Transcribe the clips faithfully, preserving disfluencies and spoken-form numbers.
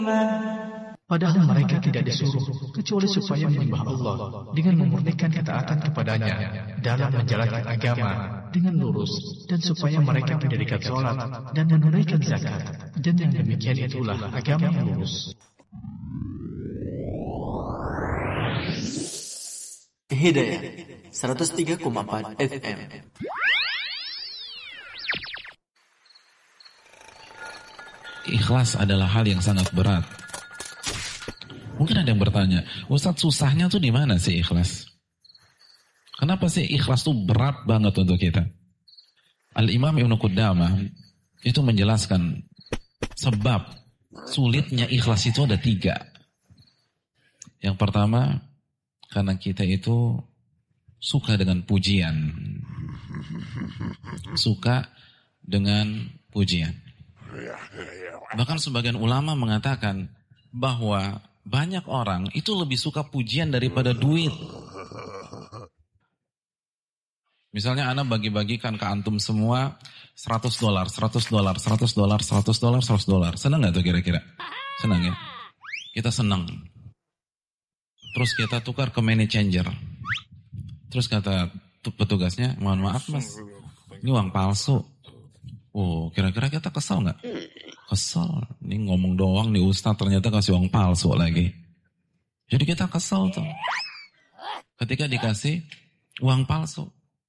Padahal mereka tidak disuruh kecuali supaya menyembah Allah dengan memurnikan ketaatan kepadanya dalam menjalankan agama dengan lurus, dan supaya mereka mendirikan sholat dan menunaikan zakat, dan yang demikian itulah agama yang lurus. Hidayah seratus tiga koma empat F M. Ikhlas adalah hal yang sangat berat. Mungkin ada yang bertanya, Ustadz, susahnya tuh di mana sih ikhlas? Kenapa sih ikhlas tuh berat banget untuk kita? Al-Imam Ibnu Qudamah itu menjelaskan sebab sulitnya ikhlas itu ada tiga. Yang pertama, karena kita itu suka dengan pujian. Suka dengan pujian. Bahkan sebagian ulama mengatakan bahwa banyak orang itu lebih suka pujian daripada duit. Misalnya ana bagi-bagikan ke antum semua seratus dolar, seratus dolar, seratus dolar, seratus dolar, seratus dolar. Senang gak tuh kira-kira? Senang ya? Kita senang. Terus kita tukar ke money changer. Terus kata petugasnya, mohon maaf mas, ini uang palsu. Oh, kira-kira kita kesal gak? Kesel. Ini ngomong doang nih Ustaz, ternyata kasih uang palsu lagi. Jadi kita kesel tuh. Ketika dikasih uang palsu.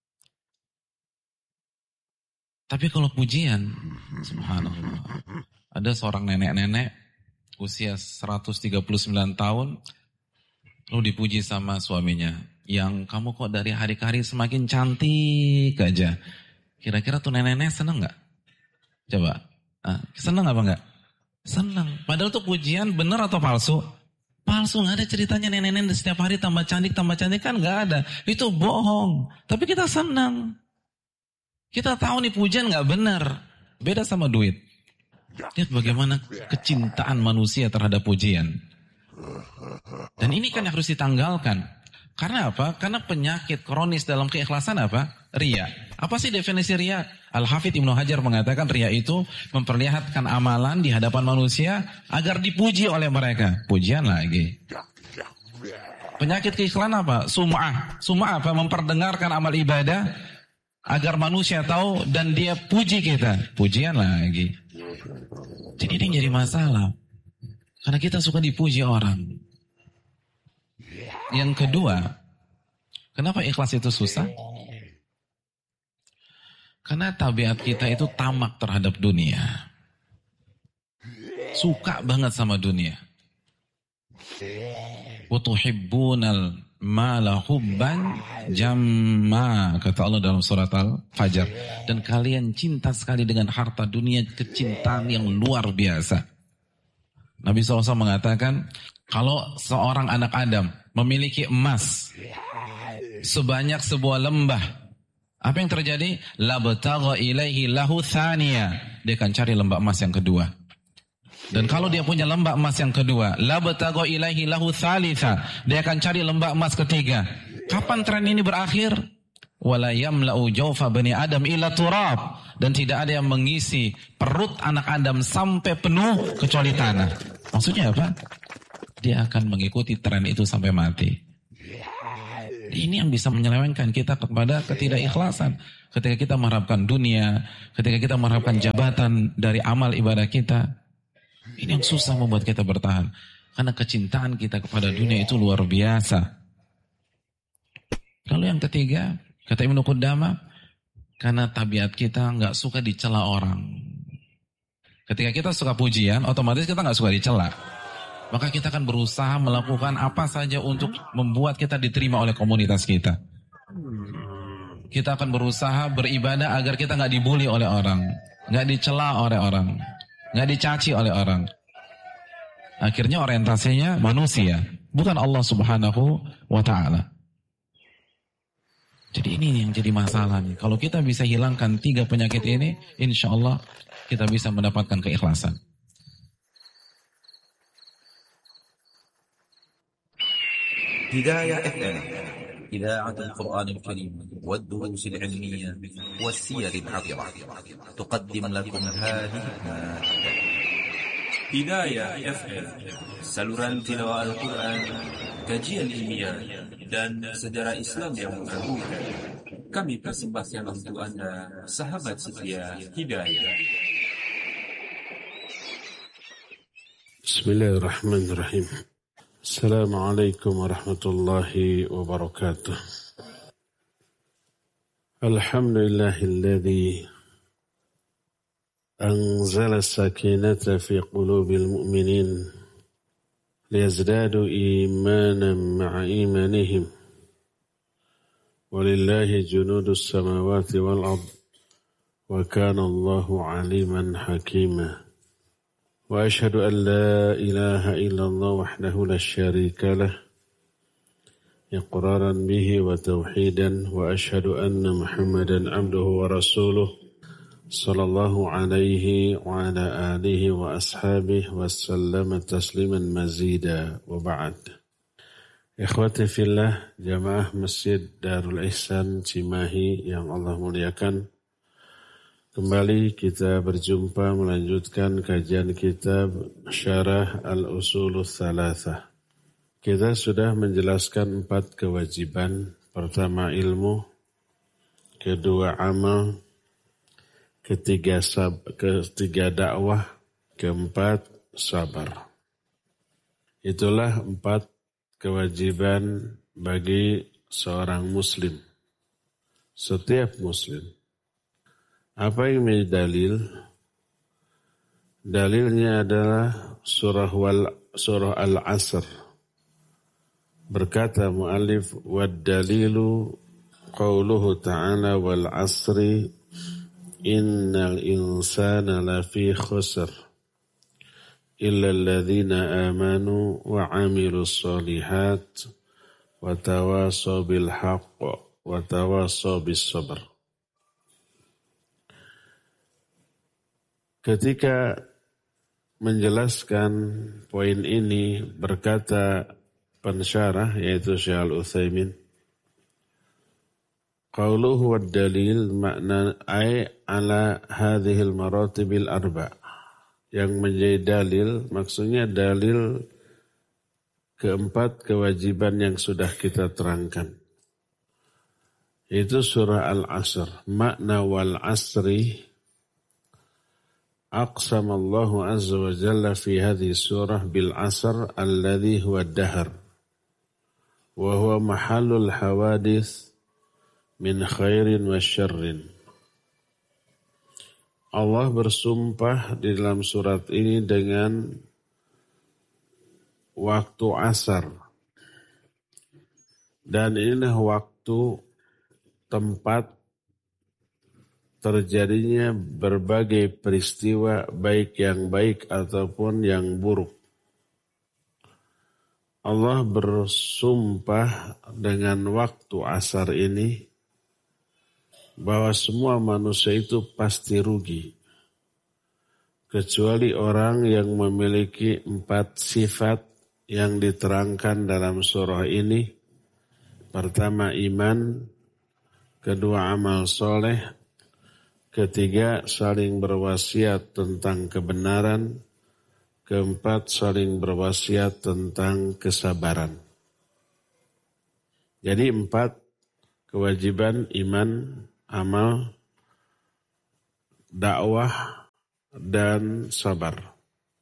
Tapi kalau pujian, subhanallah. Ada seorang nenek-nenek usia seratus tiga puluh sembilan tahun, lalu dipuji sama suaminya. Yang kamu kok dari hari ke hari semakin cantik aja. Kira-kira tuh nenek-nenek seneng gak? Coba. Ah, seneng apa enggak? Seneng. Padahal tuh pujian bener atau palsu? Palsu, nggak ada ceritanya nenek-nenek setiap hari tambah cantik, tambah cantik, kan nggak ada. Itu bohong. Tapi kita senang. Kita tahu nih pujian nggak bener. Beda sama duit. Lihat bagaimana kecintaan manusia terhadap pujian. Dan ini kan yang harus ditanggalkan. Karena apa? Karena penyakit kronis dalam keikhlasan apa? Riya. Apa sih definisi riya? Al-Hafidz Ibnu Hajar mengatakan riya itu memperlihatkan amalan di hadapan manusia agar dipuji oleh mereka. Pujian lagi. Penyakit keikhlasan apa? Sum'ah. Sum'ah apa? Memperdengarkan amal ibadah agar manusia tahu dan dia puji kita. Pujian lagi. Jadi ini jadi masalah. Karena kita suka dipuji orang. Yang kedua, kenapa ikhlas itu susah? Karena tabiat kita itu tamak terhadap dunia. Suka banget sama dunia. Wa tuhibbunal mala hubban jamma, kata Allah dalam surat Al-Fajr. Dan kalian cinta sekali dengan harta dunia, kecintaan yang luar biasa. Nabi shallallahu alaihi wasallam mengatakan, kalau seorang anak Adam memiliki emas sebanyak sebuah lembah, apa yang terjadi? Labtagha ilaihi lahu thaniya, dia akan cari lembah emas yang kedua. Dan kalau dia punya lembah emas yang kedua, labtagha ilaihi lahu thalitha, dia akan cari lembah emas ketiga. Kapan tren ini berakhir? Wala yamla'u jawfa bani Adam illa turab, dan tidak ada yang mengisi perut anak Adam sampai penuh kecuali tanah. Maksudnya apa? Dia akan mengikuti tren itu sampai mati. Ini yang bisa menyelewengkan kita kepada ketidakikhlasan. Ketika kita mengharapkan dunia, ketika kita mengharapkan jabatan dari amal ibadah kita, ini yang susah membuat kita bertahan. Karena kecintaan kita kepada dunia itu luar biasa. Lalu yang ketiga, kata Ibnu Qudamah, karena tabiat kita nggak suka dicela orang. Ketika kita suka pujian, otomatis kita nggak suka dicela. Maka kita akan berusaha melakukan apa saja untuk membuat kita diterima oleh komunitas kita. Kita akan berusaha beribadah agar kita nggak dibully oleh orang, nggak dicela oleh orang, nggak dicaci oleh orang. Akhirnya orientasinya manusia, bukan Allah Subhanahu wa Ta'ala. Jadi ini yang jadi masalah nih. Kalau kita bisa hilangkan tiga penyakit ini, insya Allah kita bisa mendapatkan keikhlasan. هداية إف إم إذاعة القرآن الكريم والدروس العلمية والسير العطرة تقدم لكم هذه المادة. Hidayah F M, saluran tilawah Al-Quran, kajian ilmiah, dan sejarah Islam yang mengagumkan. Kami persembahkan untuk Anda, sahabat setia Hidayah. Bismillahirrahmanirrahim. Assalamualaikum warahmatullahi wabarakatuh. Alhamdulillahilladzi أنزل السكينة في قلوب المؤمنين ليزدادوا إيمانا مع إيمانهم ولله جنود السماوات والأرض وكان الله عليما حكيما وأشهد أن لا إله إلا الله وحده لا شريك له إقرارا به وتوحيدا وأشهد أن محمدا عبده ورسوله صلى الله عليه وعلى آله وأصحابه وسلم تسليما مزيدا وبعد. Ikhwati fillah, jamaah Masjid Darul Ihsan Cimahi yang Allah muliakan, kembali kita berjumpa melanjutkan kajian kitab Syarah Al-Usulul Thalathah. Kita sudah menjelaskan empat kewajiban. Pertama ilmu, kedua amal, ketiga sab, ketiga dakwah, keempat sabar. Itulah empat kewajiban bagi seorang muslim, setiap muslim. Apa yang menjadi dalil? Dalilnya adalah surah wal surah Al-Asr. Berkata muallif, wad dalilu qauluhu ta'ala wal asri innal insana lafi khusr illa alladhina amanu wa amilus solihat wa tawasaw bil haqq wa tawasaw bis sabr. Ketika menjelaskan poin ini berkata pensyarah yaitu Syekh Al-Utsaimin, qauluhu wad dalil makna ay ala hadhil maratibil arba'. Yang menjadi dalil maksudnya dalil keempat kewajiban yang sudah kita terangkan. Itu surah Al-Asr. Makna wal asri aqsamallahu azza wa jalla fi hadhihi surah bil asr alladhi huwa ad-dahr wa huwa mahallul hawadith min khairin wa syarrin. Allah bersumpah di dalam surat ini dengan waktu asar. Dan inilah waktu tempat terjadinya berbagai peristiwa baik yang baik ataupun yang buruk. Allah bersumpah dengan waktu asar ini bahwa semua manusia itu pasti rugi, kecuali orang yang memiliki empat sifat yang diterangkan dalam surah ini. Pertama iman, kedua amal soleh, ketiga saling berwasiat tentang kebenaran, keempat saling berwasiat tentang kesabaran. Jadi empat kewajiban iman, amal, dakwah, dan sabar.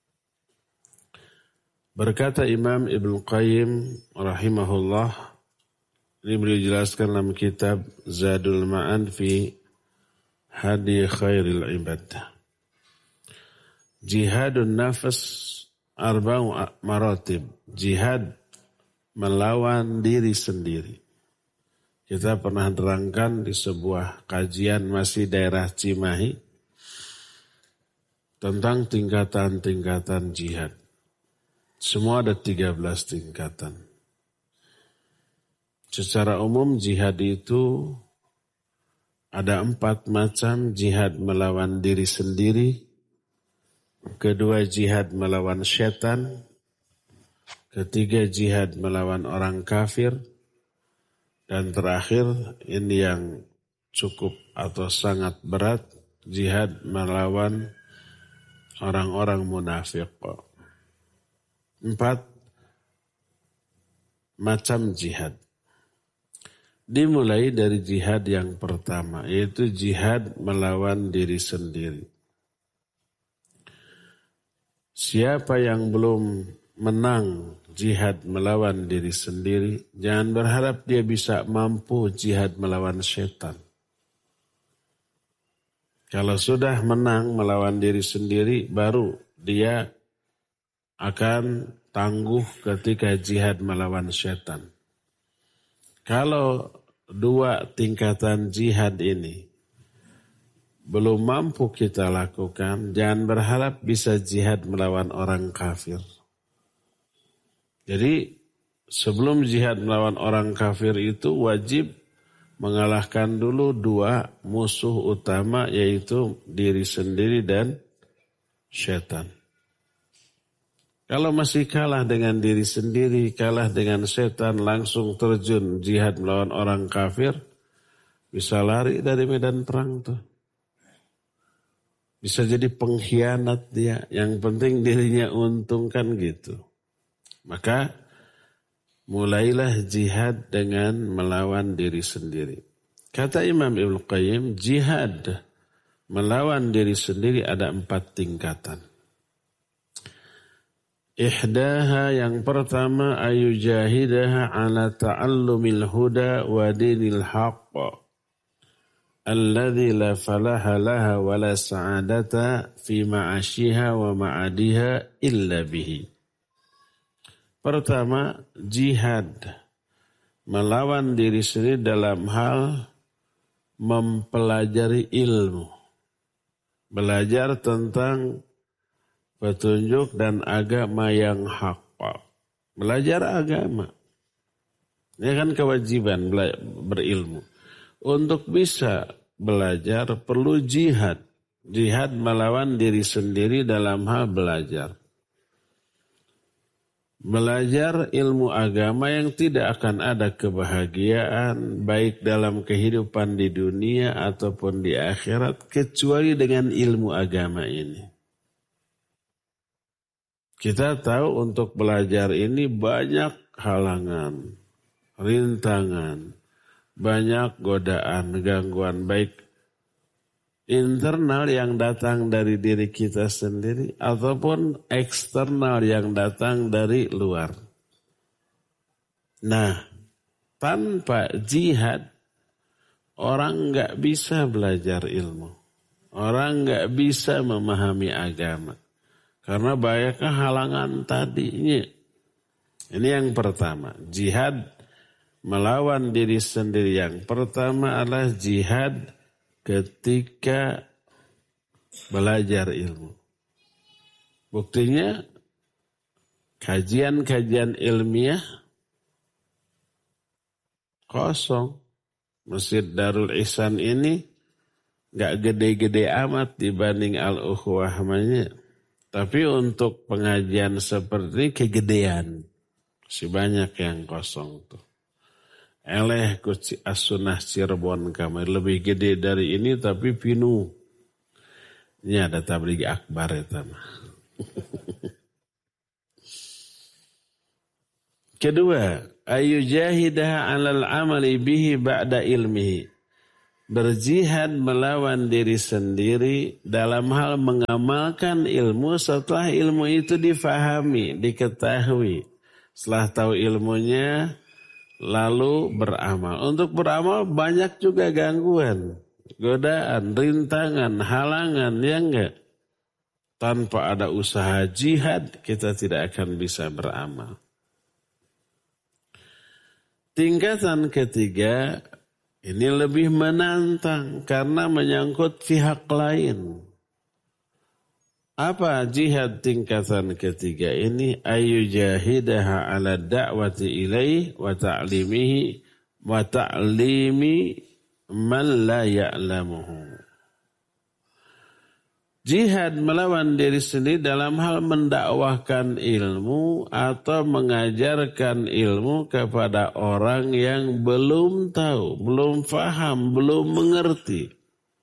Berkata Imam Ibnu Qayyim rahimahullah, ini beliau jelaskan dalam kitab Zadul Ma'ad fi Hadi Khairil Ibad. Jihadun nafas arba'u maratib. Jihad melawan diri sendiri. Kita pernah terangkan di sebuah kajian masih daerah Cimahi tentang tingkatan-tingkatan jihad. Semua ada tiga belas tingkatan. Secara umum jihad itu ada empat macam. Jihad melawan diri sendiri, kedua jihad melawan syaitan, ketiga jihad melawan orang kafir, dan terakhir ini yang cukup atau sangat berat, jihad melawan orang-orang munafik. empat macam jihad. Dimulai dari jihad yang pertama, yaitu jihad melawan diri sendiri. Siapa yang belum menang jihad melawan diri sendiri, jangan berharap dia bisa mampu jihad melawan setan. Kalau sudah menang melawan diri sendiri, baru dia akan tangguh ketika jihad melawan setan. Kalau dua tingkatan jihad ini belum mampu kita lakukan, jangan berharap bisa jihad melawan orang kafir. Jadi sebelum jihad melawan orang kafir itu wajib mengalahkan dulu dua musuh utama, yaitu diri sendiri dan setan. Kalau masih kalah dengan diri sendiri, kalah dengan setan, langsung terjun jihad melawan orang kafir, bisa lari dari medan perang tuh. Bisa jadi pengkhianat dia, yang penting dirinya untung kan gitu. Maka mulailah jihad dengan melawan diri sendiri. Kata Imam Ibnu Qayyim, jihad melawan diri sendiri ada empat tingkatan. Ihdaha, yang pertama, ayujahidaha ala ta'allumil huda wa dinil haqq alladhi la falaha laha wa la sa'adata fi ma'ashiha wa ma'adiha illa bihi. Pertama, jihad melawan diri sendiri dalam hal mempelajari ilmu. Belajar tentang petunjuk dan agama yang hak. Belajar agama. Ini kan kewajiban berilmu. Untuk bisa belajar perlu jihad. Jihad melawan diri sendiri dalam hal belajar. Belajar ilmu agama yang tidak akan ada kebahagiaan baik dalam kehidupan di dunia ataupun di akhirat kecuali dengan ilmu agama ini. Kita tahu untuk belajar ini banyak halangan, rintangan, banyak godaan, gangguan baik internal yang datang dari diri kita sendiri ataupun eksternal yang datang dari luar. Nah, tanpa jihad orang nggak bisa belajar ilmu, orang nggak bisa memahami agama. Karena banyaknya halangan tadinya. Ini yang pertama. Jihad melawan diri sendiri. Yang pertama adalah jihad ketika belajar ilmu. Buktinya kajian-kajian ilmiah kosong. Masjid Darul Ihsan ini gak gede-gede amat dibanding Al-Ukhwah namanya. Tapi untuk pengajian seperti ini kegedean. Masih banyak yang kosong tuh. Eleh kuci as-sunnah Cirebon kami. Lebih gede dari ini tapi pinu. Ini ada tabligh akbar ya tamah. Kedua, ayujahidah alal amali bihi ba'da ilmihi. Berjihad melawan diri sendiri dalam hal mengamalkan ilmu setelah ilmu itu difahami, diketahui. Setelah tahu ilmunya, lalu beramal. Untuk beramal banyak juga gangguan, godaan, rintangan, halangan, ya enggak? Tanpa ada usaha jihad, kita tidak akan bisa beramal. Tingkatan ketiga, ini lebih menantang karena menyangkut pihak lain. Apa jihad tingkatan ketiga ini? Ayujahidaha ala da'wati ilaih wa ta'limihi wa ta'limi man la ya'lamuhu. Jihad melawan diri sendiri dalam hal mendakwahkan ilmu atau mengajarkan ilmu kepada orang yang belum tahu, belum faham, belum mengerti.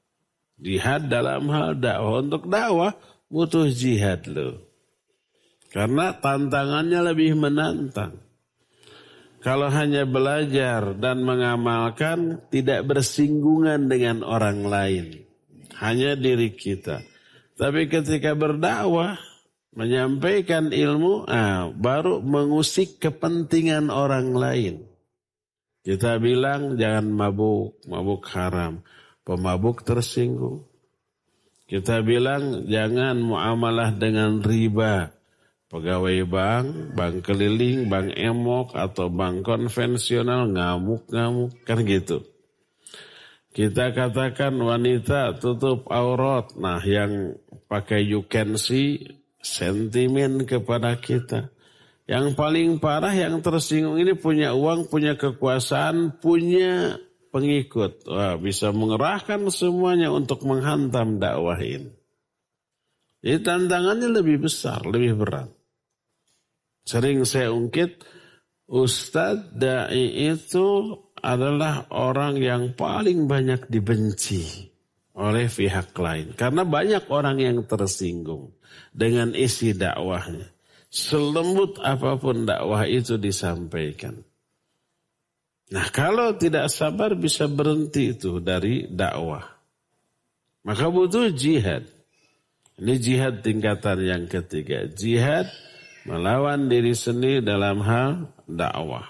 Jihad dalam hal dakwah. Untuk dakwah butuh jihad loh. Karena tantangannya lebih menantang. Kalau hanya belajar dan mengamalkan, tidak bersinggungan dengan orang lain. Hanya diri kita. Tapi ketika berdakwah, menyampaikan ilmu, ah, baru mengusik kepentingan orang lain. Kita bilang jangan mabuk, mabuk haram. Pemabuk tersinggung. Kita bilang jangan muamalah dengan riba. Pegawai bank, bank keliling, bank emok, atau bank konvensional ngamuk-ngamuk. Kan gitu. Kita katakan wanita tutup aurat. Nah yang pakai you can see, sentimen kepada kita. Yang paling parah yang tersinggung ini punya uang, punya kekuasaan, punya pengikut. Wah, bisa mengerahkan semuanya untuk menghantam dakwah ini. Jadi tantangannya lebih besar, lebih berat. Sering saya ungkit, Ustadz Da'i itu adalah orang yang paling banyak dibenci oleh pihak lain. Karena banyak orang yang tersinggung dengan isi dakwahnya. Selembut apapun dakwah itu disampaikan. Nah kalau tidak sabar bisa berhenti itu dari dakwah. Maka butuh jihad. Ini jihad tingkatan yang ketiga. Jihad melawan diri sendiri dalam hal dakwah.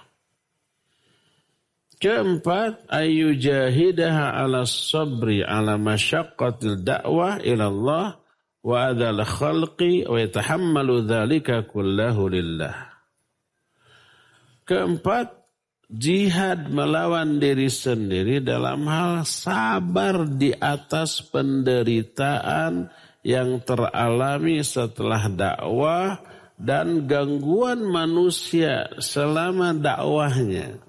Keempat, ayyujahidaha ala sabri ala masyaqqatil dakwah ilallah wa adal khalqi wa yatahammalu dhalika kullahu lillah. Keempat, jihad melawan diri sendiri dalam hal sabar di atas penderitaan yang teralami setelah dakwah dan gangguan manusia selama dakwahnya.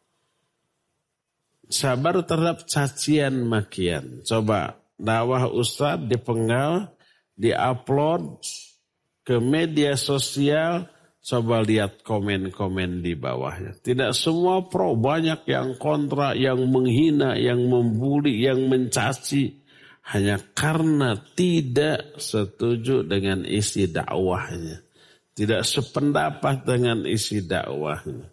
Sabar terhadap cacian makian. Coba dakwah Ustadz dipenggal, diupload ke media sosial, coba lihat komen-komen di bawahnya. Tidak semua pro, banyak yang kontra, yang menghina, yang membuli, yang mencaci. Hanya karena tidak setuju dengan isi dakwahnya. Tidak sependapat dengan isi dakwahnya.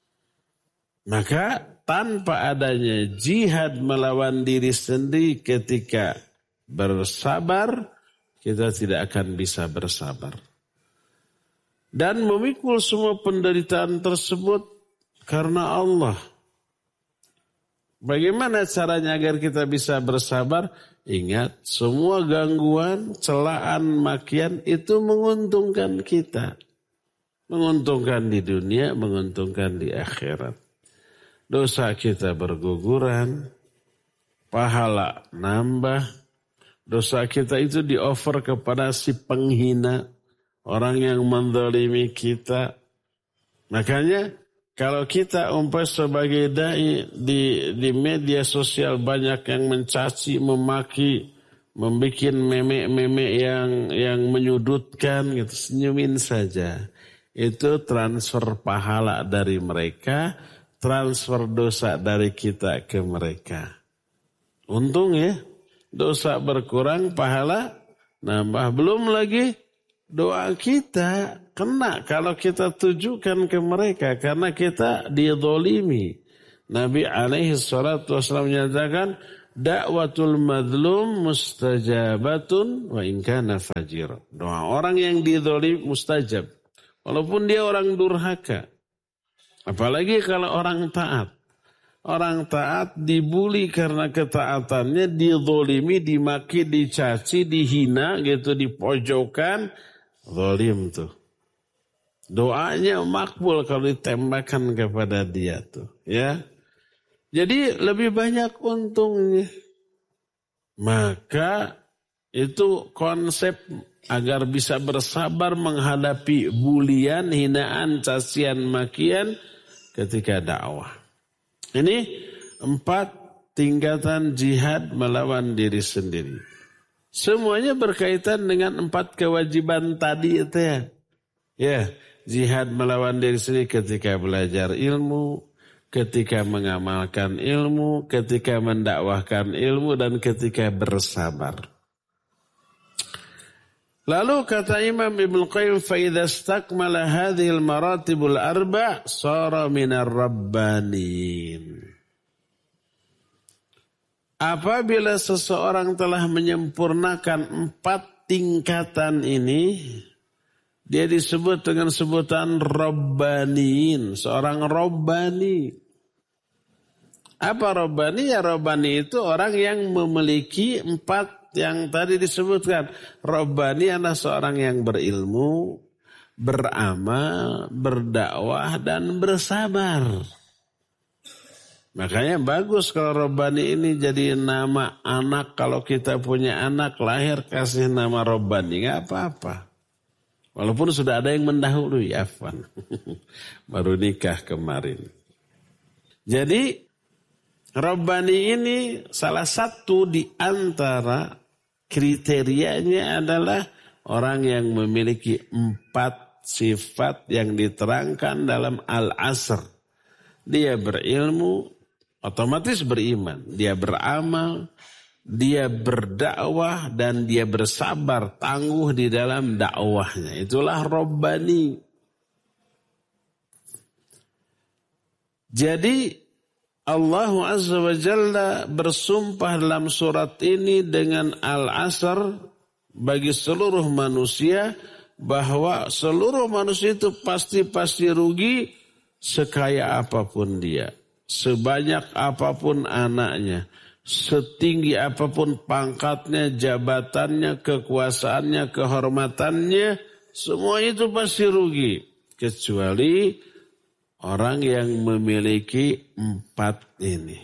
Maka tanpa adanya jihad melawan diri sendiri ketika bersabar, kita tidak akan bisa bersabar. Dan memikul semua penderitaan tersebut karena Allah. Bagaimana caranya agar kita bisa bersabar? Ingat, semua gangguan, celaan, makian itu menguntungkan kita. Menguntungkan di dunia, menguntungkan di akhirat. Dosa kita berguguran, pahala nambah. Dosa kita itu di-offer kepada si penghina, orang yang menzalimi kita. Makanya kalau kita umpamanya sebagai dai di di media sosial banyak yang mencaci, memaki, membuat meme-meme yang yang menyudutkan, gitu, senyumin saja. Itu transfer pahala dari mereka, transfer dosa dari kita ke mereka. Untung ya, dosa berkurang, pahala nambah. Belum lagi doa kita kena kalau kita tujukan ke mereka karena kita dizalimi. Nabi alaihi salatu wasallam menyatakan dakwatul madlum mustajabatun wa in kana fajir. Doa orang yang dizalimi mustajab walaupun dia orang durhaka. Apalagi kalau orang taat. Orang taat dibuli karena ketaatannya, dizalimi, dimaki, dicaci, dihina gitu, dipojokkan. Zalim tuh. Doanya makbul kalau ditembakkan kepada dia tuh, ya. Jadi lebih banyak untungnya. Maka itu konsep agar bisa bersabar menghadapi bulian, hinaan, cacian, makian ketika dakwah. Ini empat tingkatan jihad melawan diri sendiri. Semuanya berkaitan dengan empat kewajiban tadi itu ya. Ya, jihad melawan diri sendiri ketika belajar ilmu, ketika mengamalkan ilmu, ketika mendakwahkan ilmu, dan ketika bersabar. Lalu kata Imam Ibnu Qayyim, fa idza istakmala hadhil maratibul arba' sara minar rabbaniin. Apabila seseorang telah menyempurnakan empat tingkatan ini, dia disebut dengan sebutan rabbaniin, seorang rabbani. Apa rabbani? Ya rabbani itu orang yang memiliki empat yang tadi disebutkan. Rabbani adalah seorang yang berilmu, beramal, berdakwah, dan bersabar. Makanya bagus kalau Rabbani ini jadi nama anak. Kalau kita punya anak lahir kasih nama Rabbani, gak apa-apa. Walaupun sudah ada yang mendahului, afwan. Baru nikah kemarin. Jadi Rabbani ini salah satu di antara kriterianya adalah orang yang memiliki empat sifat yang diterangkan dalam Al-Asr. Dia berilmu, otomatis beriman. Dia beramal, dia berdakwah, dan dia bersabar, tangguh di dalam dakwahnya. Itulah Rabbani. Jadi Allah Azza wa Jalla bersumpah dalam surat ini dengan Al-Asr bagi seluruh manusia, bahwa seluruh manusia itu pasti-pasti rugi sekaya apapun dia, sebanyak apapun anaknya, setinggi apapun pangkatnya, jabatannya, kekuasaannya, kehormatannya, semua itu pasti rugi. Kecuali orang yang memiliki empat ini.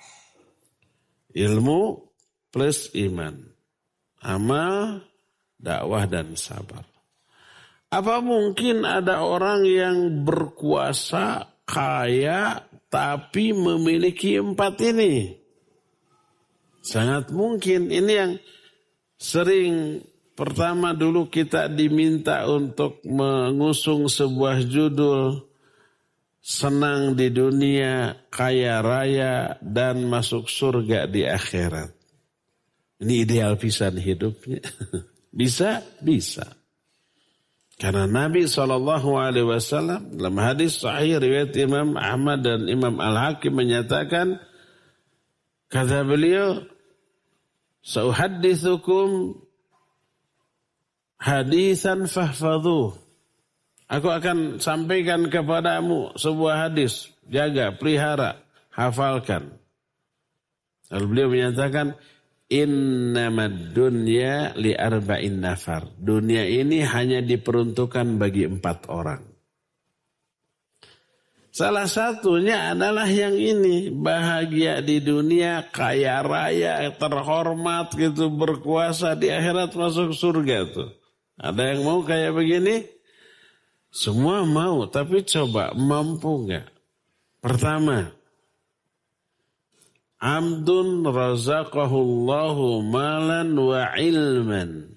Ilmu plus iman. Amal, dakwah, dan sabar. Apa mungkin ada orang yang berkuasa, kaya, tapi memiliki empat ini? Sangat mungkin. Ini yang sering, pertama dulu kita diminta untuk mengusung sebuah judul, senang di dunia, kaya raya, dan masuk surga di akhirat. Ini ideal pisan hidupnya. Bisa? Bisa. Karena Nabi shallallahu alaihi wasallam dalam hadis sahih riwayat Imam Ahmad dan Imam Al-Hakim menyatakan, kata beliau, "Sauhaddithukum hadisan fahfadhuh." Aku akan sampaikan kepadamu sebuah hadis. Jaga, pelihara, hafalkan. Lalu beliau menyatakan, innamad dunya li arba'in nafar. Dunia ini hanya diperuntukkan bagi empat orang. Salah satunya adalah yang ini. Bahagia di dunia, kaya raya, terhormat, gitu, berkuasa, di akhirat masuk surga tuh. Ada yang mau kayak begini? Semua mau, tapi coba mampu enggak? Pertama, amdun razaqahullahu malan wa ilman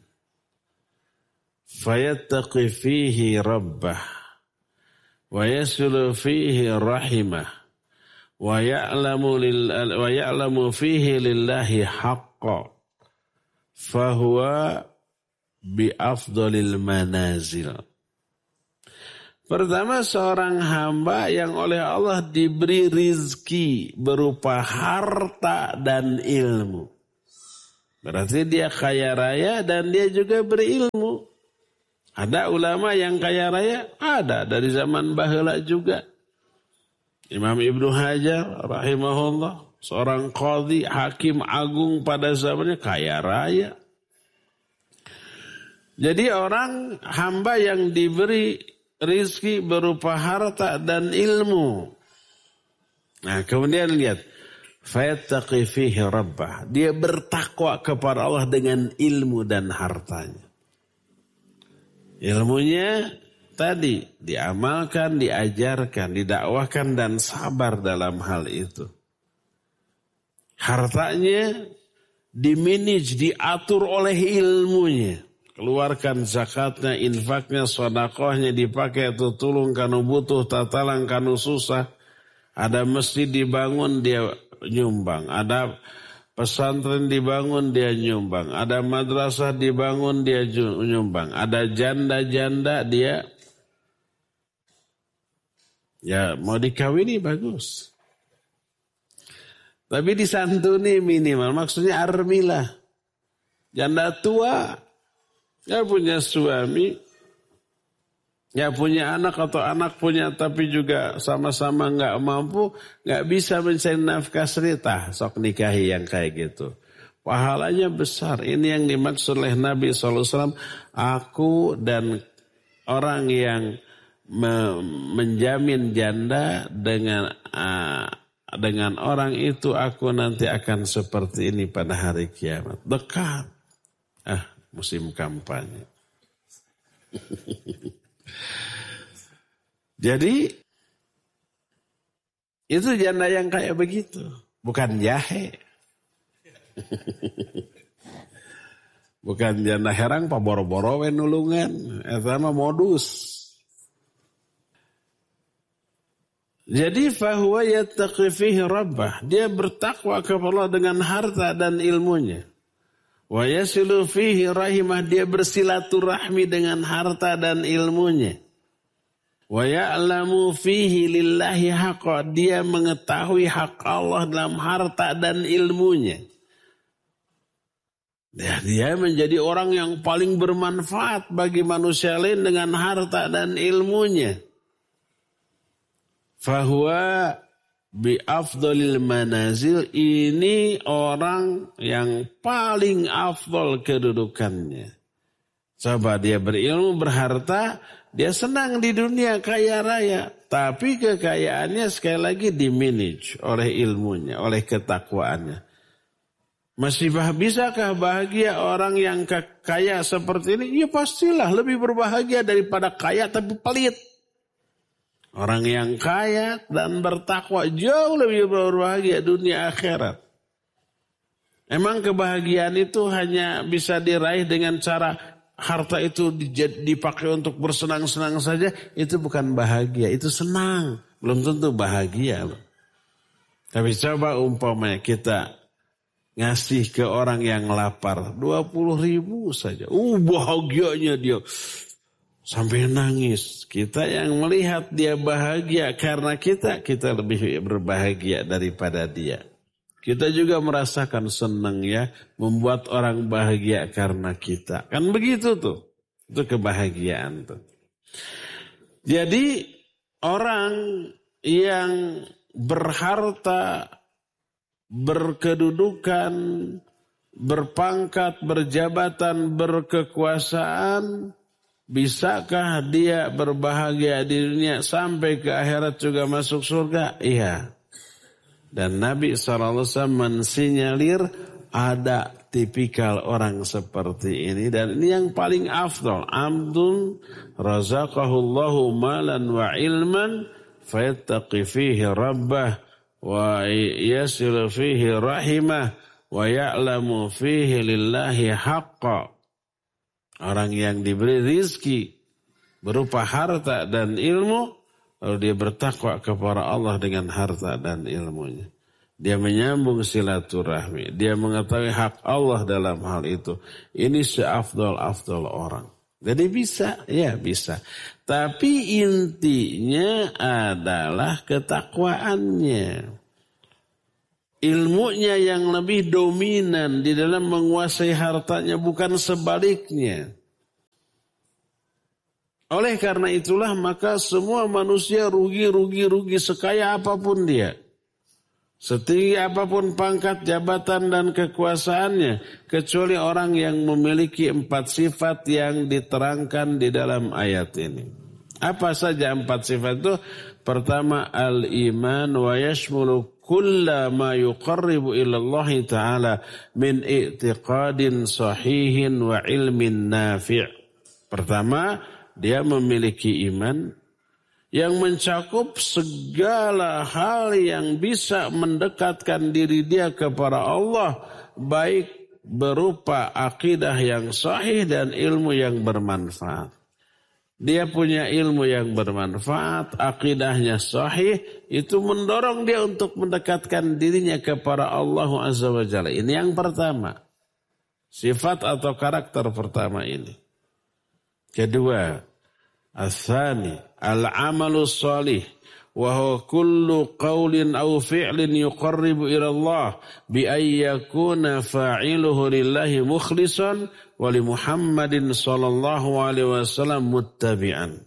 fayattaqi fihi rabbah wa yasulu fihi rahimah wa ya'lamu lil wa ya'lamu fihi lillahi haqqa fahuwa bi afdalil manazil. Pertama, seorang hamba yang oleh Allah diberi rizki berupa harta dan ilmu. Berarti dia kaya raya dan dia juga berilmu. Ada ulama yang kaya raya? Ada, dari zaman baheula juga. Imam Ibnu Hajar rahimahullah, seorang qadhi, hakim agung pada zamannya, kaya raya. Jadi orang hamba yang diberi rizki berupa harta dan ilmu. Nah, kemudian lihat, fayattaqi fihi rabbah. Dia bertakwa kepada Allah dengan ilmu dan hartanya. Ilmunya tadi diamalkan, diajarkan, didakwahkan, dan sabar dalam hal itu. Hartanya dimanage, diatur oleh ilmunya. Keluarkan zakatnya, infaknya, sedekahnya, dipakai itu tulung kanu butuh, tatalang kanu susah. Ada masjid dibangun, dia nyumbang. Ada pesantren dibangun dia nyumbang, ada madrasah dibangun dia nyumbang, ada janda-janda dia ya mau dikawini bagus. Tapi disantuni minimal, maksudnya armilah. Janda tua, ya punya suami, ya punya anak atau anak punya tapi juga sama-sama nggak mampu, nggak bisa mencari nafkah serita, sok nikahi yang kayak gitu. Pahalanya besar. Ini yang dimaksud oleh Nabi shallallahu alaihi wasallam. Aku dan orang yang me- menjamin janda dengan uh, dengan orang itu aku nanti akan seperti ini pada hari kiamat. Dekat. Ah, musim kampanye. Jadi itu janda yang kayak begitu, bukan jahe. Bukan janda herang pa boro-boro we nulungan, eta mah modus. Jadi fahuwa yattaqi fihi rabbah, dia bertakwa kepada Allah dengan harta dan ilmunya. Wa yasilu fihi rahimah, dia bersilaturahmi dengan harta dan ilmunya. Wa ya'lamu fihi lillahi haqqa, dia mengetahui hak Allah dalam harta dan ilmunya. Dia, dia menjadi orang yang paling bermanfaat bagi manusia lain dengan harta dan ilmunya. Fahuwa bi afdalil manazil, ini orang yang paling afdal kedudukannya. Coba dia berilmu, berharta, dia senang di dunia kaya raya. Tapi kekayaannya sekali lagi dimanage oleh ilmunya, oleh ketakwaannya. Masih bah, bisakah bahagia orang yang kaya seperti ini? Ya pastilah lebih berbahagia daripada kaya tapi pelit. Orang yang kaya dan bertakwa jauh lebih berbahagia dunia akhirat. Emang kebahagiaan itu hanya bisa diraih dengan cara harta itu dipakai untuk bersenang-senang saja. Itu bukan bahagia, itu senang. Belum tentu bahagia loh. Tapi coba umpamanya kita ngasih ke orang yang lapar dua puluh ribu saja. Uh bahagianya dia. Sampai nangis. Kita yang melihat dia bahagia karena kita, kita lebih berbahagia daripada dia. Kita juga merasakan senang ya, membuat orang bahagia karena kita. Kan begitu tuh. Itu kebahagiaan tuh. Jadi orang yang berharta, berkedudukan, berpangkat, berjabatan, berkekuasaan, bisakah dia berbahagia di dunia sampai ke akhirat juga masuk surga? Iya. Dan Nabi shallallahu alaihi wasallam mensinyalir ada tipikal orang seperti ini. Dan ini yang paling afdal. Abdun razaqahullahu malan wa ilman fayattaqi fihi rabbah wa yasilu fihi rahimah wa ya'lamu fihi lillahi haqqa. Orang yang diberi rizki berupa harta dan ilmu, lalu dia bertakwa kepada Allah dengan harta dan ilmunya. Dia menyambung silaturahmi. Dia mengetahui hak Allah dalam hal itu. Ini seafdal-afdal orang. Jadi bisa, ya bisa. Tapi intinya adalah ketakwaannya. Ilmunya yang lebih dominan di dalam menguasai hartanya, bukan sebaliknya. Oleh karena itulah maka semua manusia rugi, rugi, rugi sekaya apapun dia. Setinggi apapun pangkat, jabatan dan kekuasaannya. Kecuali orang yang memiliki empat sifat yang diterangkan di dalam ayat ini. Apa saja empat sifat itu? Pertama, al-iman wa yashmulu kulla ma yuqarribu ilallah ta'ala min i'tiqadin sahihin wa ilmin nafi'. Pertama, dia memiliki iman yang mencakup segala hal yang bisa mendekatkan diri dia kepada Allah, baik berupa akidah yang sahih dan ilmu yang bermanfaat. dia punya ilmu yang bermanfaat, akidahnya sahih, itu mendorong dia untuk mendekatkan dirinya kepada Allah Azza wa Jalla. Ini yang pertama. Sifat atau karakter pertama ini. Kedua, al-thani, al-amalu salih. Wa kullu qawlin aw fi'lin yuqarribu ila Allah bi ay yakuna fa'iluhu lillahi mukhlishan wa li Muhammadin sallallahu alaihi wasallam muttabi'an.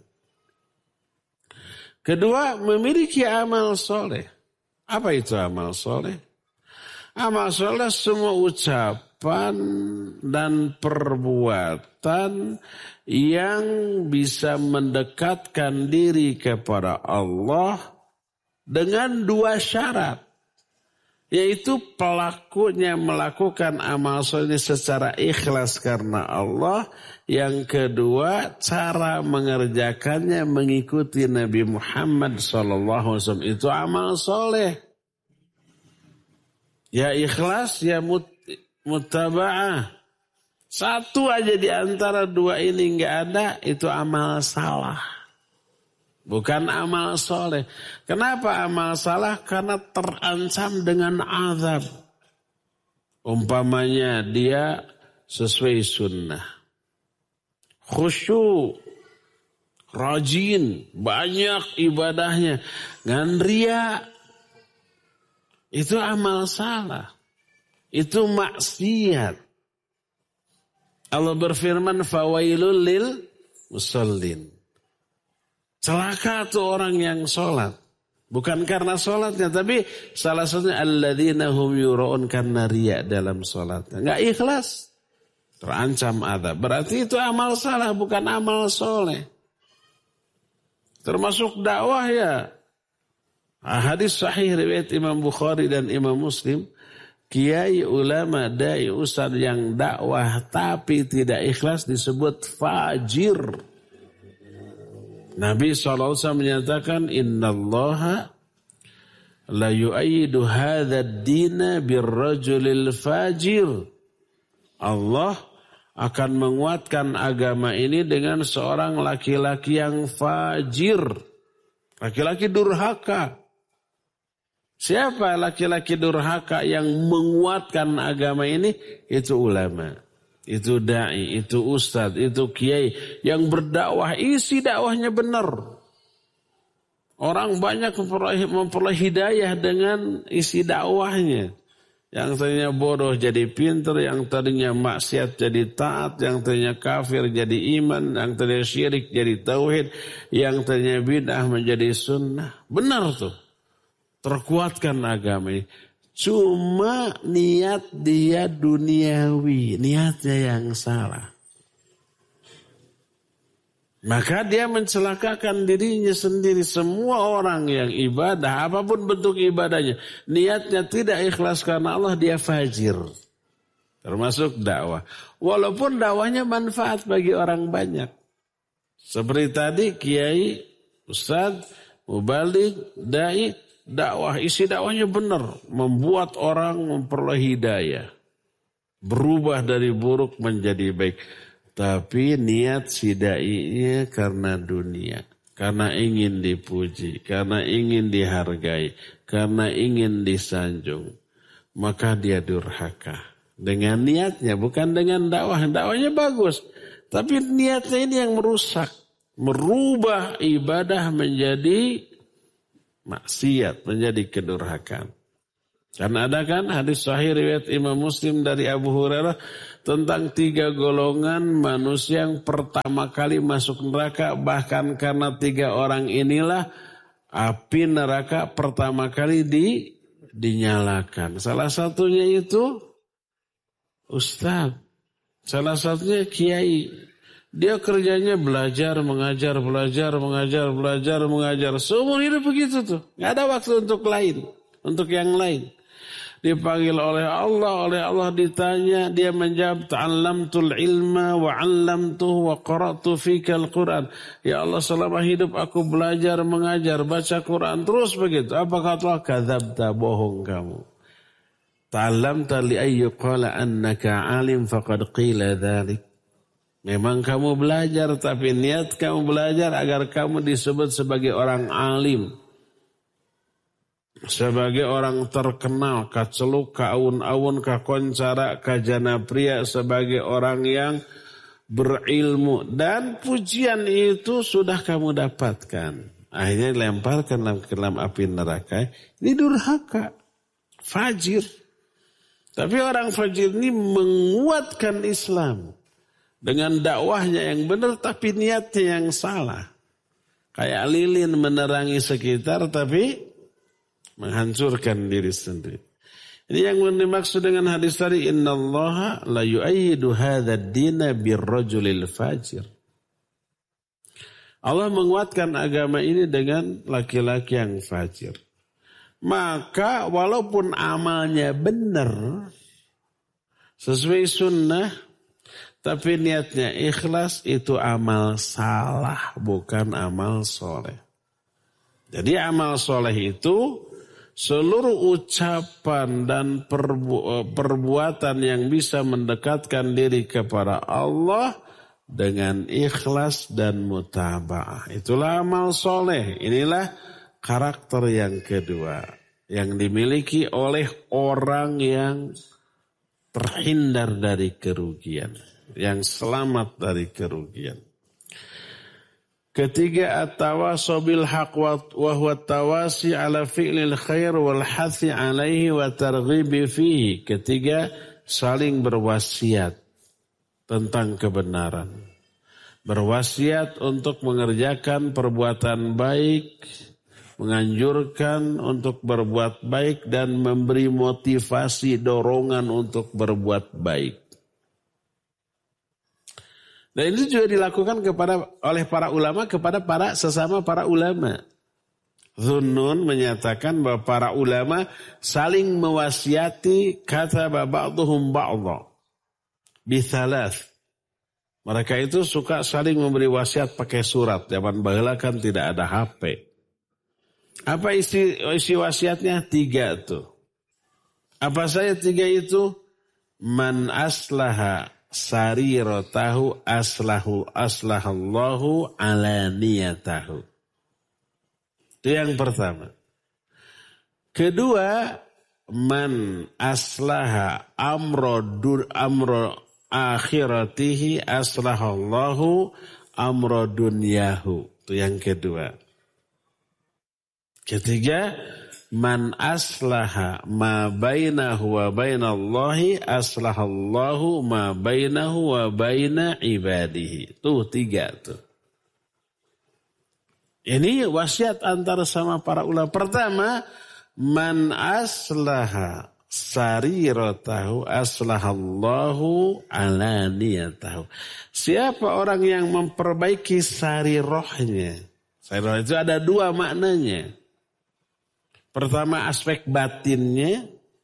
Kedua, memiliki amal soleh. Apa itu amal soleh? Amal soleh semua ucapan dan perbuatan yang bisa mendekatkan diri kepada Allah dengan dua syarat. Yaitu pelakunya melakukan amal soleh secara ikhlas karena Allah. Yang kedua, cara mengerjakannya mengikuti Nabi Muhammad shallallahu alaihi wasallam. Itu amal soleh. Ya ikhlas, ya mut, mutaba'ah. Satu aja di antara dua ini enggak ada, itu amal salah. Bukan amal soleh. Kenapa amal salah? Karena terancam dengan azab. Umpamanya dia sesuai sunnah. Khusyuk. Rajin. Banyak ibadahnya. Ngan ria. Itu amal salah. Itu maksiat. Allah berfirman, fawailul lil musallin. Celaka tuh orang yang sholat. Bukan karena sholatnya, tapi salah satunya alladzina hum yura'un karena riya dalam sholatnya. Enggak ikhlas. Terancam azab. Berarti itu amal salah, bukan amal soleh. Termasuk dakwah ya. Hadis sahih riwayat Imam Bukhari dan Imam Muslim. Kiai, ulama, dai, ustaz yang dakwah tapi tidak ikhlas disebut fajir. Nabi shallallahu alaihi wasallam menyatakan, innallaha la yu'ayyidu hadha ad-dina birrajulil fajir. Allah akan menguatkan agama ini dengan seorang laki-laki yang fajir. Laki-laki durhaka. Siapa laki-laki durhaka yang menguatkan agama ini? Itu ulama, itu da'i, itu ustadz, itu kiai yang berdakwah, isi dakwahnya benar. Orang banyak memperoleh, memperoleh hidayah dengan isi dakwahnya. Yang tadinya bodoh jadi pintar, yang tadinya maksiat jadi taat, yang tadinya kafir jadi iman, yang tadinya syirik jadi tauhid, yang tadinya bid'ah menjadi sunnah. Benar tuh. Terkuatkan agama ini. Cuma niat dia duniawi. Niatnya yang salah. Maka dia mencelakakan dirinya sendiri. Semua orang yang ibadah, apapun bentuk ibadahnya, niatnya tidak ikhlas karena Allah, dia fajir. Termasuk dakwah. Walaupun dakwahnya manfaat bagi orang banyak. Seperti tadi, kiai, ustadz, mubalik, da'i, dakwah, isi dakwahnya benar, membuat orang memperoleh hidayah, berubah dari buruk menjadi baik. Tapi niat si dai-nya karena dunia, karena ingin dipuji, karena ingin dihargai, karena ingin disanjung, maka dia durhaka dengan niatnya, bukan dengan dakwah. Dakwahnya bagus, tapi niatnya ini yang merusak, merubah ibadah menjadi maksiat, menjadi kedurhakaan. Karena ada kan hadis sahih riwayat Imam Muslim dari Abu Hurairah tentang tiga golongan manusia yang pertama kali masuk neraka, bahkan karena tiga orang inilah api neraka pertama kali di, dinyalakan. Salah satunya itu ustaz, salah satunya kiai. Dia kerjanya belajar, mengajar, belajar, mengajar, belajar, mengajar. Seumur hidup begitu tuh. Nggak ada waktu untuk lain, untuk yang lain. Dipanggil oleh Allah, oleh Allah ditanya, dia menjawab, ta'allamtul ilma wa 'allamtuhu wa qara'tu fikal Qur'an. Ya Allah, selama hidup aku belajar, mengajar, baca Quran, terus begitu. Apa kata Allah? Kadzabta, bohong kamu. Ta'allamta li ayyuqala annaka 'alim faqad qila dzalik. Memang kamu belajar, tapi niat kamu belajar agar kamu disebut sebagai orang alim. Sebagai orang terkenal, kaceluk, kaun-awun, kakoncara, kajana pria, sebagai orang yang berilmu. Dan pujian itu sudah kamu dapatkan. Akhirnya dilemparkan dalam, dalam api neraka. Ini durhaka, fajir. Tapi orang fajir ini menguatkan Islam. Dengan dakwahnya yang benar, tapi niatnya yang salah. Kayak lilin menerangi sekitar, tapi menghancurkan diri sendiri. Ini yang dimaksud dengan hadis tadi, innallaha la yu'ayyidu hadzal dina birrajulil fajir. Allah menguatkan agama ini dengan laki-laki yang fajir. Maka walaupun amalnya benar, sesuai sunnah, tapi niatnya ikhlas, itu amal salah, bukan amal soleh. Jadi amal soleh itu seluruh ucapan dan perbu- perbuatan yang bisa mendekatkan diri kepada Allah dengan ikhlas dan mutaba'ah. Itulah amal soleh. Inilah karakter yang kedua yang dimiliki oleh orang yang terhindar dari kerugian, yang selamat dari kerugian. Ketiga, at-tawasobil haq wa huwa tawasi ala fi'lil khair wal hathi alaihi wa targhibi fihi. Ketiga, saling berwasiat tentang kebenaran. Berwasiat untuk mengerjakan perbuatan baik, menganjurkan untuk berbuat baik dan memberi motivasi dorongan untuk berbuat baik. Dan itu juga dilakukan kepada oleh para ulama kepada para sesama para ulama. Dhunnun menyatakan bahwa para ulama saling mewasiati, kata ba'dhum ba'dha bithalath. Mereka itu suka saling memberi wasiat pakai surat. Zaman baheula kan tidak ada H P. Apa isi isi wasiatnya? Tiga tuh. Apa saja tiga itu? Man aslaha sariratahu aslahu aslahallahu alaniyatahu. Itu yang pertama. Kedua, man aslaha amro dur amro akhiratihi aslahallahu amro dunyahu. Itu yang kedua. Ketiga, man aslaha ma bainahu wa bainallahi aslahallahu ma bainahu wa baina ibadihi. Tuh tiga tuh. Ini wasiat antara sama para ulama. Pertama, man aslaha sariratahu aslahallahu alaniyatahu. Siapa orang yang memperbaiki sarirohnya? Sariroh itu ada dua maknanya. Pertama, aspek batinnya,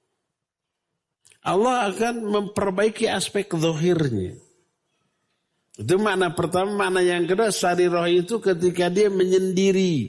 Allah akan memperbaiki aspek zahirnya. Itu makna pertama. Makna yang kedua, sariroh itu ketika dia menyendiri.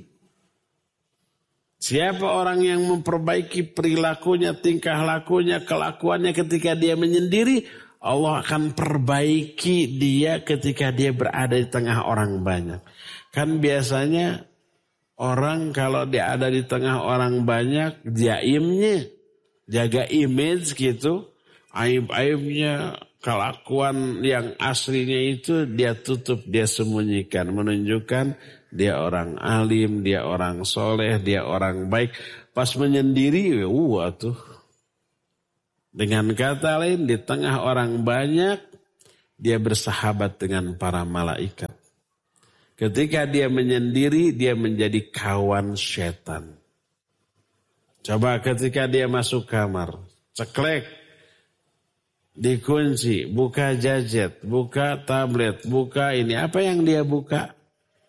Siapa orang yang memperbaiki perilakunya, tingkah lakunya, kelakuannya ketika dia menyendiri, Allah akan perbaiki dia ketika dia berada di tengah orang banyak. Kan biasanya orang kalau dia ada di tengah orang banyak, jaimnya, jaga image gitu, aib-aibnya, kelakuan yang aslinya itu dia tutup, dia sembunyikan, menunjukkan dia orang alim, dia orang soleh, dia orang baik. Pas menyendiri, wah tuh. Dengan kata lain, di tengah orang banyak, dia bersahabat dengan para malaikat. Ketika dia menyendiri, dia menjadi kawan setan. Coba ketika dia masuk kamar, ceklek, dikunci, buka gadget, buka tablet, buka ini. Apa yang dia buka?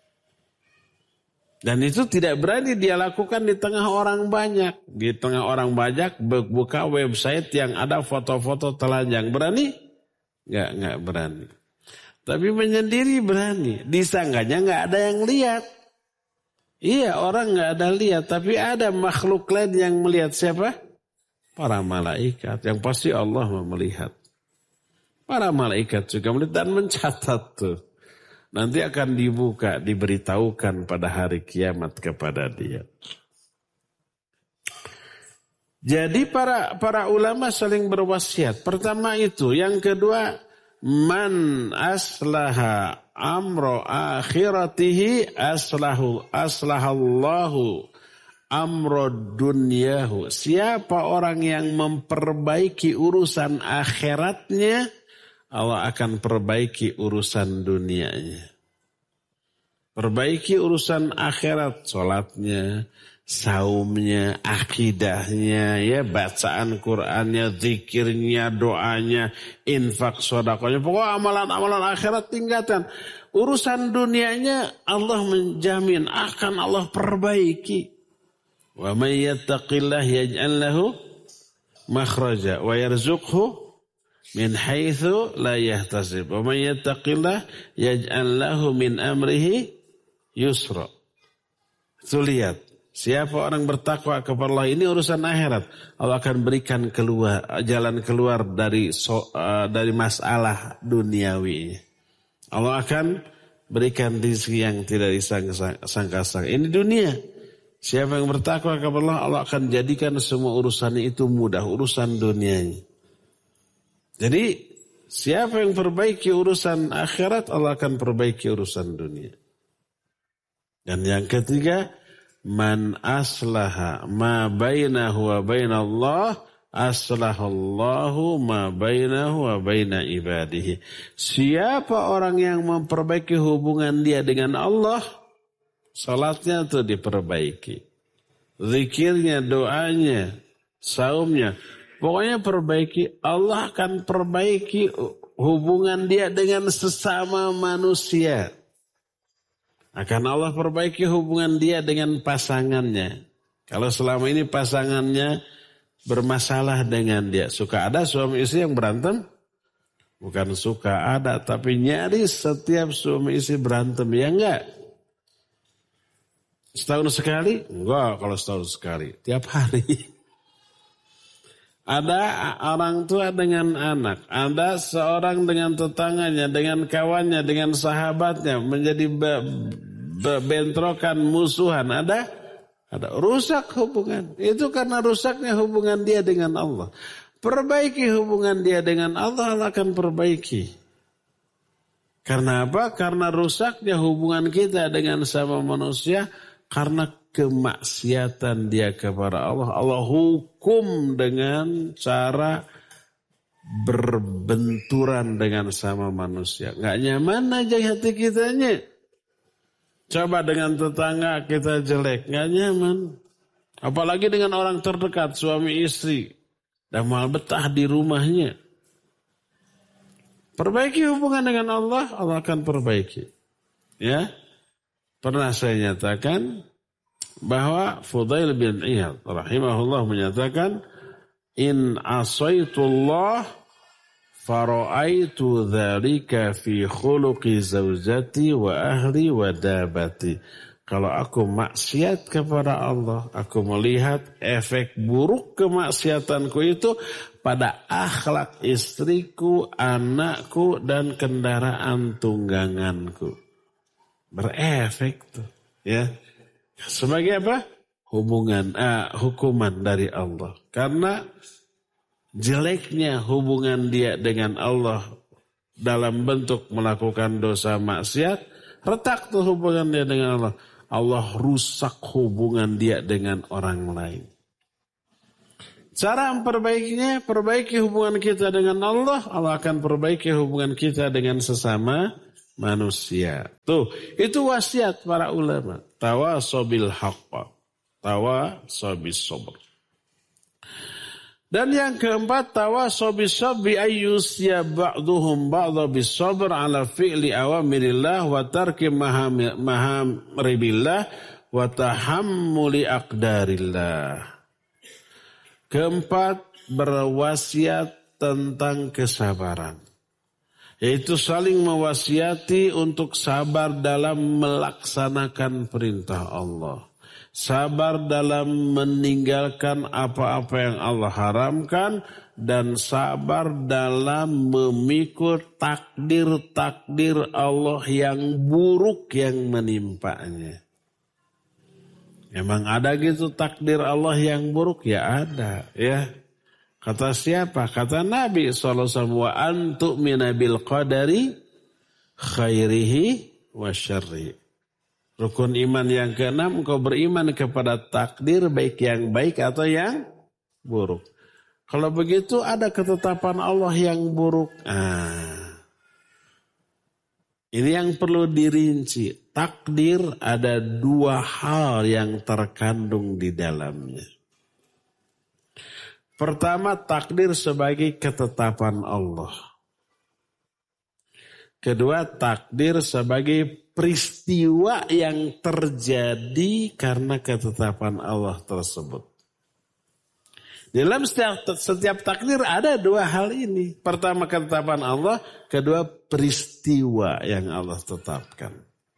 Dan itu tidak berani dia lakukan di tengah orang banyak. Di tengah orang banyak buka website yang ada foto-foto telanjang. Berani? Enggak, enggak berani. Tapi menyendiri berani. Disangganya enggak ada yang lihat. Iya, orang enggak ada lihat. Tapi ada makhluk lain yang melihat. Siapa? Para malaikat. Yang pasti Allah melihat. Para malaikat juga melihat dan mencatat tuh. Nanti akan dibuka, diberitahukan pada hari kiamat kepada dia. Jadi para para ulama saling berwasiat. Pertama itu, yang kedua, man aslaha amro akhiratihi aslahu aslahallahu amro dunyahu. Siapa orang yang memperbaiki urusan akhiratnya, Allah akan perbaiki urusan dunianya. Perbaiki urusan akhirat, sholatnya, saumnya, akidahnya, ya bacaan Qur'annya, zikirnya, doanya, infak, sodakonya. Pokoknya amalan-amalan akhirat tingkatkan. Urusan dunianya Allah menjamin akan Allah perbaiki. Wa may yattaqillah yaj'al lahu makhraja wa yarzuqhu min haitsu la yahtasib. Wa may yattaqillah yaj'al lahu min amrihi yusra. Itu lihat, siapa orang bertakwa kepada Allah, ini urusan akhirat. Allah akan berikan keluar jalan keluar dari so, uh, dari masalah duniawi. Allah akan berikan rezeki yang tidak disangka-sangka. Ini dunia. Siapa yang bertakwa kepada Allah, Allah akan jadikan semua urusannya itu mudah, urusan dunianya. Jadi siapa yang perbaiki urusan akhirat, Allah akan perbaiki urusan dunia. Dan yang ketiga, man aslaha ma bainahu wa bainallah aslahallahu ma bainahu wa baina ibadihi. Siapa orang yang memperbaiki hubungan dia dengan Allah, salatnya itu diperbaiki, zikirnya, doanya, saumnya, pokoknya perbaiki. Allah akan perbaiki hubungan dia dengan sesama manusia. Akan Allah perbaiki hubungan dia dengan pasangannya. Kalau selama ini pasangannya bermasalah dengan dia. Suka ada suami istri yang berantem? Bukan suka ada, tapi nyaris setiap suami istri berantem. Ya enggak? Setahun sekali? Enggak, kalau setahun sekali. Tiap hari. Ada orang tua dengan anak. Ada seorang dengan tetangganya, dengan kawannya, dengan sahabatnya. Menjadi be- be- bentrokan, musuhan. Ada? Ada. Rusak hubungan. Itu karena rusaknya hubungan dia dengan Allah. Perbaiki hubungan dia dengan Allah, Allah akan perbaiki. Karena apa? Karena rusaknya hubungan kita dengan sama manusia. Karena kemaksiatan dia kepada Allah. Allah hukum dengan cara berbenturan dengan sama manusia. Gak nyaman aja hati kitanya. Coba dengan tetangga kita jelek. Gak nyaman. Apalagi dengan orang terdekat, suami istri. Dan malah betah di rumahnya. Perbaiki hubungan dengan Allah, Allah akan perbaiki. Ya. Pernah saya nyatakan bahwa Fudail bin Iyad rahimahullah menyatakan, in asaitullah fara'aitu dzalika fi khuluqi zaujati wa ahli wa dabati. Kalau aku maksiat kepada Allah, aku melihat efek buruk kemaksiatanku itu pada akhlak istriku, anakku, dan kendaraan tungganganku. Berefek tuh, ya. Sebagai apa? Hubungan, ah, hukuman dari Allah. Karena jeleknya hubungan dia dengan Allah dalam bentuk melakukan dosa maksiat, retak tuh hubungan dia dengan Allah. Allah rusak hubungan dia dengan orang lain. Cara memperbaikinya, perbaiki hubungan kita dengan Allah, Allah akan perbaiki hubungan kita dengan sesama manusia. Tuh, itu wasiat para ulama. Tawasobil haqqa. Tawasobis sabr. Dan yang keempat, tawasobis sabri ayyusya ba'duhum ba'da bis sabr ala fi'li awamirillah wa tarki mahamribillah wa tahammuli aqdarillah. Keempat, berwasiat tentang kesabaran. Yaitu saling mewasiati untuk sabar dalam melaksanakan perintah Allah. sabar dalam meninggalkan apa-apa yang Allah haramkan, dan sabar dalam memikul takdir-takdir Allah yang buruk yang menimpanya. Emang ada gitu takdir Allah yang buruk? Ya ada, ya. Kata siapa? Kata Nabi shallallahu alaihi wasallam, wa antu'mina bil qadari khairihi wa syarri. Rukun iman yang keenam, engkau beriman kepada takdir baik yang baik atau yang buruk. Kalau begitu ada ketetapan Allah yang buruk. Ah. Ini yang perlu dirinci. Takdir ada dua hal yang terkandung di dalamnya. Pertama, takdir sebagai ketetapan Allah. Kedua, takdir sebagai peristiwa yang terjadi karena ketetapan Allah tersebut. Dalam setiap, setiap takdir ada dua hal ini. Pertama ketetapan Allah, kedua peristiwa yang Allah tetapkan.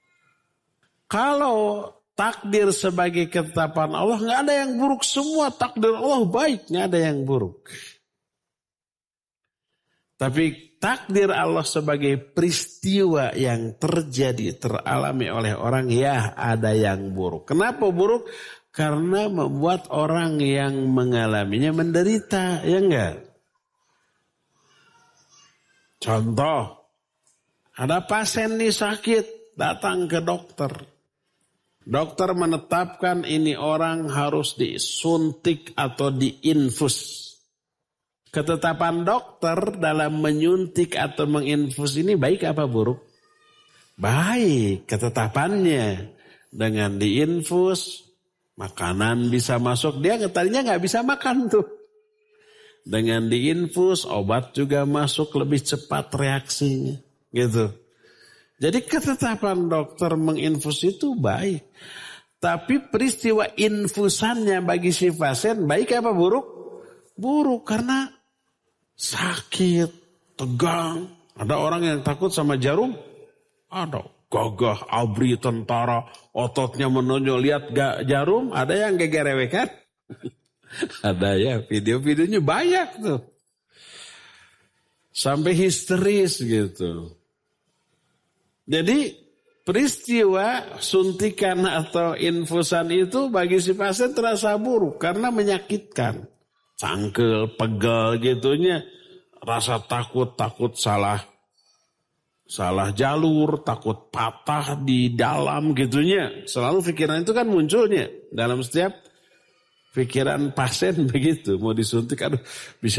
Kalau takdir sebagai ketetapan Allah, nggak ada yang buruk, semua takdir Allah baik, nggak ada yang buruk. Tapi takdir Allah sebagai peristiwa yang terjadi, teralami oleh orang, ya ada yang buruk. Kenapa buruk? Karena membuat orang yang mengalaminya menderita, ya enggak? Contoh, ada pasien nih sakit, datang ke dokter. Dokter menetapkan ini orang harus disuntik atau diinfus. Ketetapan dokter dalam menyuntik atau menginfus ini baik apa buruk? Baik, ketetapannya. Dengan diinfus, makanan bisa masuk. Dia tadinya nggak bisa makan tuh. Dengan diinfus, obat juga masuk lebih cepat reaksinya. Gitu. Jadi ketetapan dokter menginfus itu baik. Tapi peristiwa infusannya bagi si pasien baik apa buruk? Buruk karena sakit, tegang. Ada orang yang takut sama jarum? Ada. Gagah, abri, tentara, ototnya menonjol. Lihat gak jarum, ada yang gegerewekan? Ada ya, video-videonya banyak tuh. Sampai histeris gitu. Jadi peristiwa suntikan atau infusan itu bagi si pasien terasa buruk karena menyakitkan. Cangkel, pegel gitunya, rasa takut, takut salah, salah jalur, takut patah di dalam gitunya. Selalu pikiran itu kan munculnya dalam setiap pikiran pasien begitu. Mau disuntik, aduh bisa